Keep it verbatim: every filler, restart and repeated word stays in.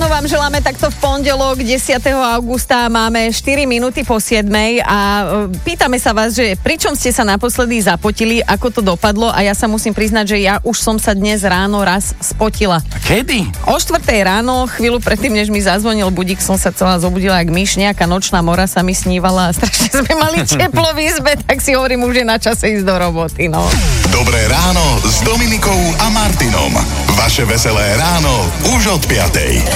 ráno vám želáme takto v pondelok desiateho augusta. Máme štyri minúty po siedmej a pýtame sa vás, že pričom ste sa naposledy zapotili, ako to dopadlo, a ja sa musím priznať, že ja už som sa dnes ráno raz spotila. A kedy? O štvrtej ráno, chvíľu predtým, než mi zazvonil budík, som sa celá zobudila jak myš, nejaká nočná mora sa mi snívala a strašne sme mali teplo v izbe, tak si hovorím, už je na čase ísť do roboty, no. Dobré ráno s Dominikou a Martinom. Vaše veselé ráno už od piatej.